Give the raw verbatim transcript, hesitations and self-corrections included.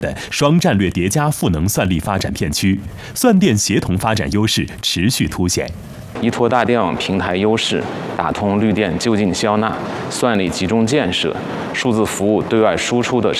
的双战略叠加赋能算力发展片区，算电协同发展优势持续凸显。 依托大电网平台优势，打通绿电就近消纳、算力集中建设、数字服务对外输出的